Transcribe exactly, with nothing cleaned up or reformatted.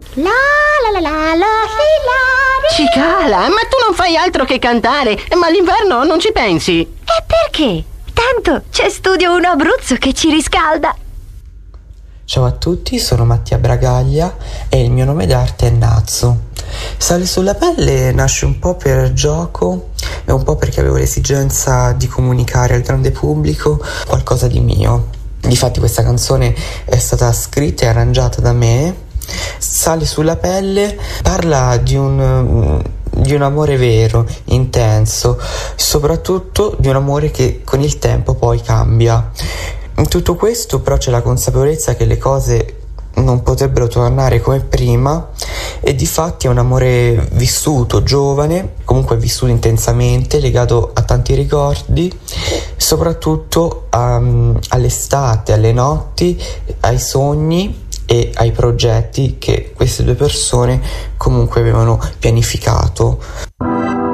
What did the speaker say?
La la la la la la. Cicala, ma tu non fai altro che cantare, ma l'inverno non ci pensi. E perché? Tanto c'è Studio uno Abruzzo che ci riscalda. Ciao a tutti, sono Mattia Bragaglia e il mio nome d'arte è Nazzo. Sale sulla pelle nasce un po' per gioco e un po' perché avevo l'esigenza di comunicare al grande pubblico qualcosa di mio. Difatti questa canzone è stata scritta e arrangiata da me. Sale sulla pelle parla di un, di un amore vero, intenso, soprattutto di un amore che con il tempo poi cambia. In tutto questo però c'è la consapevolezza che le cose non potrebbero tornare come prima e difatti è un amore vissuto, giovane, comunque vissuto intensamente, legato a tanti ricordi, soprattutto a, all'estate, alle notti, ai sogni e ai progetti che queste due persone comunque avevano pianificato.